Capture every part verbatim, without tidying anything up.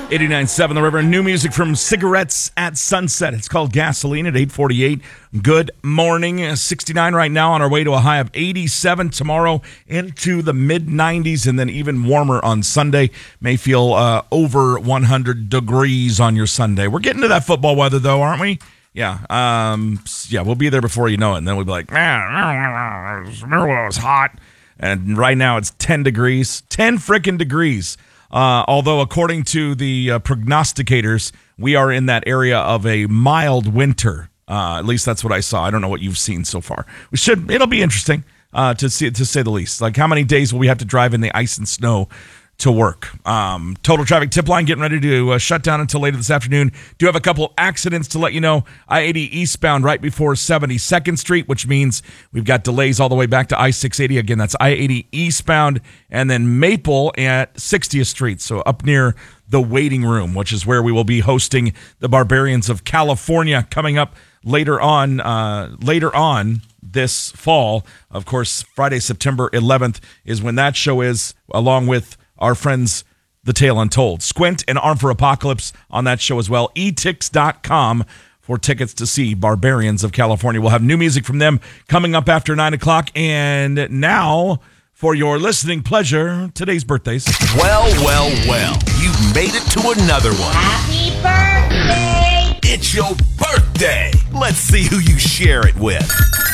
eighty-nine point seven The River. New music from Cigarettes at Sunset. It's called Gasoline at eight forty-eight. Good morning. sixty-nine right now, on our way to a high of eighty-seven tomorrow, into the mid nineties, and then even warmer on Sunday. May feel uh, over one hundred degrees on your Sunday. We're getting to that football weather, though, aren't we? Yeah. Um, yeah, we'll be there before you know it, and then we'll be like, man, remember when it was hot? And right now it's ten degrees. ten frickin' degrees. Uh, although, according to the uh, prognosticators, we are in that area of a mild winter. Uh, at least that's what I saw. I don't know what you've seen so far. We should. It'll be interesting uh, to see, to say the least. Like, how many days will we have to drive in the ice and snow to work? Um, Total Traffic Tip Line getting ready to uh, shut down until later this afternoon. Do have a couple accidents to let you know. I eighty eastbound right before seventy-second Street, which means we've got delays all the way back to I six eighty. Again, that's I eighty eastbound, and then Maple at sixtieth Street, so up near the waiting room, which is where we will be hosting the Barbarians of California coming up later on. Uh, later on this fall, of course, Friday, September eleventh is when that show is, along with our friends, The Tale Untold. Squint and Arm for Apocalypse on that show as well. e tix dot com for tickets to see Barbarians of California. We'll have new music from them coming up after nine o'clock. And now, for your listening pleasure, today's birthdays. Well, well, well. You've made it to another one. Happy birthday! It's your birthday. Let's see who you share it with.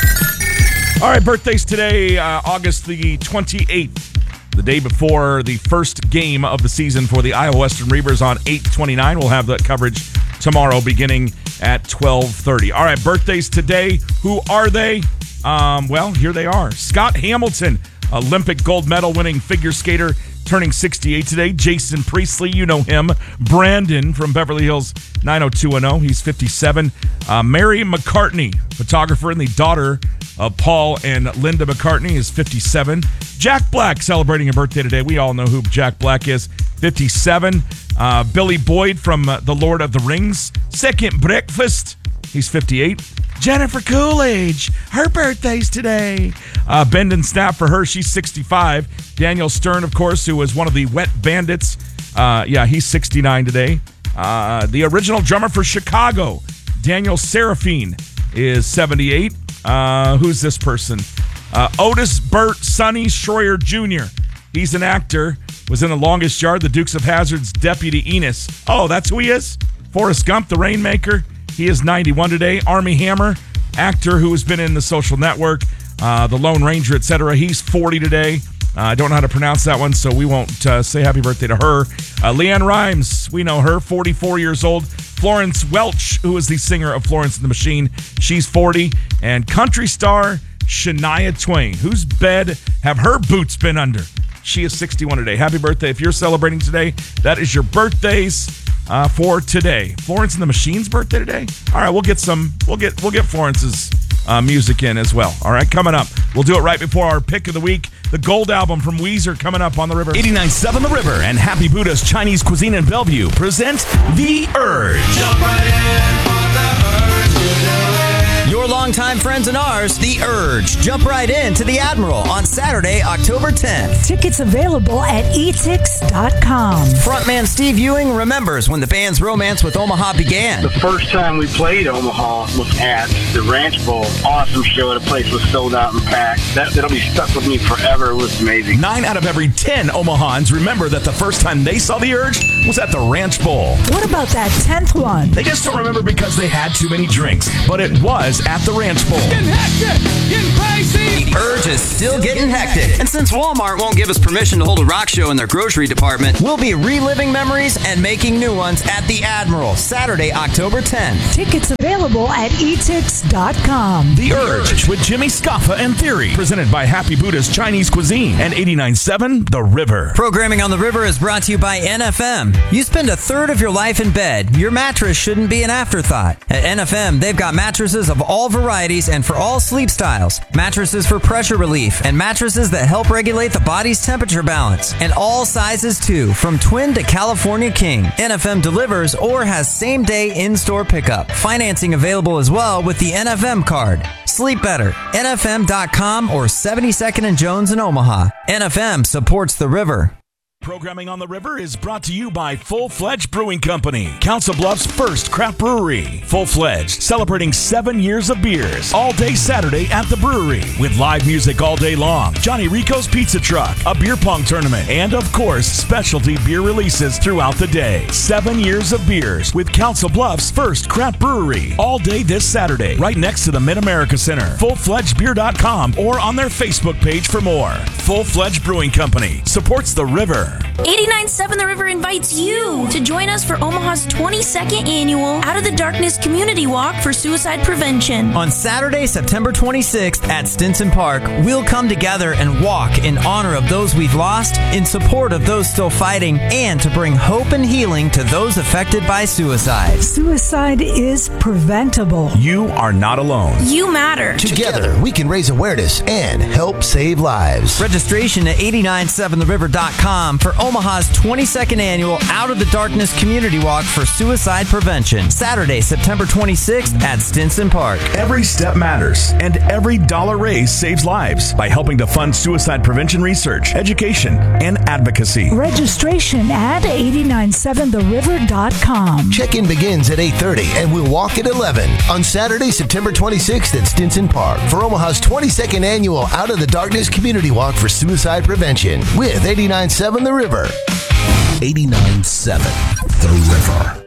All right, birthdays today, uh, August the twenty-eighth. The day before the first game of the season for the Iowa Western Reavers on eight twenty-nine. We'll have that coverage tomorrow beginning at twelve thirty. All right, birthdays today. Who are they? Um, well, here they are. Scott Hamilton, Olympic gold medal winning figure skater, turning sixty-eight today. Jason Priestley, you know him. Brandon from Beverly Hills nine oh two one oh. He's fifty-seven. Uh, Mary McCartney, photographer and the daughter of Paul and Linda McCartney, is fifty-seven. Jack Black celebrating a birthday today. We all know who Jack Black is. fifty-seven. Uh, Billy Boyd from uh, The Lord of the Rings. Second Breakfast. He's fifty-eight. Jennifer Coolidge. Her birthday's today. Uh, bend and snap for her. She's sixty-five. Daniel Stern, of course, who was one of the Wet Bandits. Uh, yeah, he's sixty-nine today. Uh, the original drummer for Chicago, Daniel Serafine, is seventy-eight. Uh, who's this person? Uh, Otis Burt Sonny Schroyer Junior He's an actor. Was in The Longest Yard, The Dukes of Hazzard's Deputy Enos. Oh, that's who he is? Forrest Gump, The Rainmaker. He is ninety-one today. Armie Hammer, actor who has been in The Social Network, uh, The Lone Ranger, et cetera. He's forty today. Uh, I don't know how to pronounce that one, so we won't uh, say happy birthday to her. Uh, Leanne Rimes, we know her, forty-four years old. Florence Welch, who is the singer of Florence and the Machine, she's forty. And country star Shania Twain, whose bed have her boots been under? She is sixty-one today. Happy birthday. If you're celebrating today, that is your birthdays uh, for today. Florence and the Machine's birthday today? All right, we'll get some, we'll get, we'll get Florence's uh, music in as well. All right, coming up. We'll do it right before our pick of the week. The Gold album from Weezer coming up on The River. eighty-nine point seven The River and Happy Buddha's Chinese Cuisine in Bellevue present The Urge. Jump right in for the urge to do it. Your longtime friends and ours, The Urge. Jump right in to the Admiral on Saturday, October tenth. Tickets available at e tix dot com. Frontman Steve Ewing remembers when the band's romance with Omaha began. The first time we played Omaha was at the Ranch Bowl. Awesome show. The place was sold out and packed. That, that'll be stuck with me forever. It was amazing. Nine out of every ten Omahans remember that the first time they saw The Urge was at the Ranch Bowl. What about that tenth one? They just don't remember because they had too many drinks, but it was at the Ranch Bowl. Getting hectic, getting crazy. The Urge is still getting hectic. And since Walmart won't give us permission to hold a rock show in their grocery department, we'll be reliving memories and making new ones at the Admiral, Saturday, October tenth. Tickets available at e tix dot com. The Urge with Jimmy Scoffa and Theory, presented by Happy Buddha's Chinese Cuisine and eighty-nine point seven The River. Programming on The River is brought to you by N F M. You spend a third of your life in bed. Your mattress shouldn't be an afterthought. At N F M, they've got mattresses of all varieties and for all sleep styles. Mattresses for pressure relief and mattresses that help regulate the body's temperature balance. And all sizes too, from twin to California king. N F M delivers or has same-day in-store pickup. Financing available as well with the N F M card. Sleep better. N F M dot com or seventy-second and Jones in Omaha. N F M supports The River. Programming on the River is brought to you by Full Fledged Brewing Company, Council Bluffs' first craft brewery. Full Fledged, celebrating seven years of beers, all day Saturday at the brewery, with live music all day long, Johnny Rico's Pizza Truck, a beer pong tournament, and of course, specialty beer releases throughout the day. Seven years of beers with Council Bluffs' first craft brewery, all day this Saturday, right next to the Mid-America Center. full fledged beer dot com or on their Facebook page for more. Full Fledged Brewing Company supports the river. eighty-nine point seven The River invites you to join us for Omaha's twenty-second annual Out of the Darkness Community Walk for Suicide Prevention. On Saturday, September twenty-sixth at Stinson Park, we'll come together and walk in honor of those we've lost, in support of those still fighting, and to bring hope and healing to those affected by suicide. Suicide is preventable. You are not alone. You matter. Together, we can raise awareness and help save lives. Registration at eight nine seven the river dot com for Omaha's twenty-second annual Out of the Darkness Community Walk for Suicide Prevention. Saturday, September twenty-sixth at Stinson Park. Every step matters, and every dollar raised saves lives by helping to fund suicide prevention research, education, and advocacy. Registration at eight nine seven the river dot com. Check-in begins at eight thirty and we'll walk at eleven on Saturday, September twenty-sixth at Stinson Park for Omaha's twenty-second annual Out of the Darkness Community Walk for Suicide Prevention with eighty-nine point seven The River. eighty-nine point seven The River.